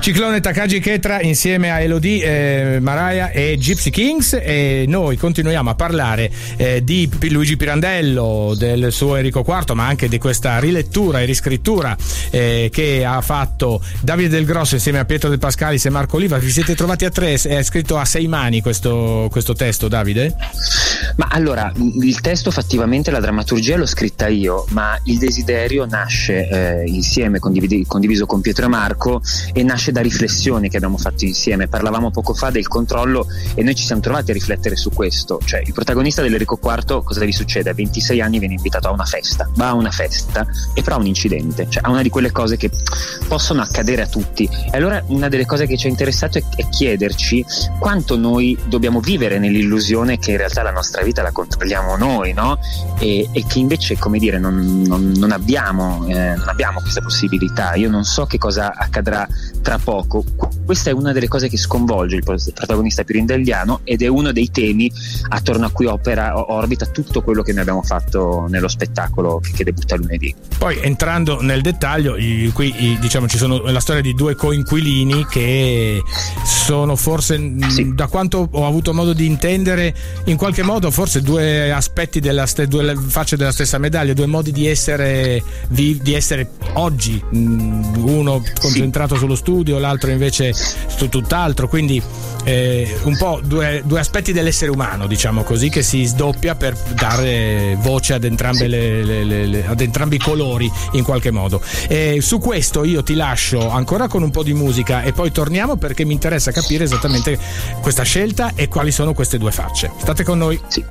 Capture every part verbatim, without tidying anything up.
Ciclone, Takagi Ketra insieme a Elodie, eh, Mariah e Gypsy Kings, e noi continuiamo a parlare eh, di Luigi Pirandello, del suo Enrico quarto, ma anche di questa rilettura e riscrittura eh, che ha fatto Davide Del Grosso insieme a Pietro De Pascalis e Marco Oliva. Vi siete trovati a tre, è scritto a sei mani questo, questo testo, Davide? Ma allora, il testo fattivamente, la drammaturgia l'ho scritta io, ma il desiderio nasce eh, insieme, condiviso, condiviso con Pietro e Marco, e nasce da riflessioni che abbiamo fatto insieme. Parlavamo poco fa del controllo e noi ci siamo trovati a riflettere su questo. Cioè, il protagonista dell'Enrico quarto, cosa gli succede? A ventisei anni viene invitato a una festa, va a una festa e però ha un incidente, cioè ha una di quelle cose che possono accadere a tutti. E allora una delle cose che ci ha interessato è, è chiederci quanto noi dobbiamo vivere nell'illusione che in realtà la nostra vita la controlliamo noi, no? E, e che invece, come dire, non, non, non abbiamo eh, non abbiamo questa possibilità. Io non so che cosa accadrà tra poco. Questa è una delle cose che sconvolge il protagonista pirandelliano ed è uno dei temi attorno a cui opera, orbita tutto quello che noi abbiamo fatto nello spettacolo che, che debutta lunedì. Poi, entrando nel dettaglio, i, qui i, diciamo ci sono la storia di due coinquilini che sono forse, sì, da quanto ho avuto modo di intendere, in qualche modo forse due aspetti della st- due facce della stessa medaglia, due modi di essere di, di essere oggi, uno concentrato, sì, sullo studio, l'altro invece su tutt'altro, quindi eh, un po' due, due aspetti dell'essere umano, diciamo così, che si sdoppia per dare voce ad entrambe, sì, le, le, le, le, ad entrambi i colori in qualche modo. E su questo io ti lascio ancora con un po' di musica e poi torniamo, perché mi interessa capire esattamente questa scelta e quali sono queste due facce. State con noi. Sì.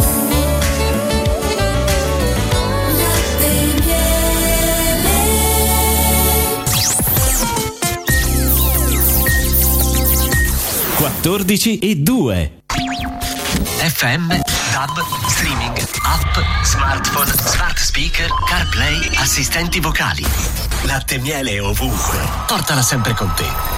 quattordici e due F M, tab, streaming, app, smartphone, smart speaker, CarPlay, assistenti vocali. Latte e miele ovunque. Portala sempre con te.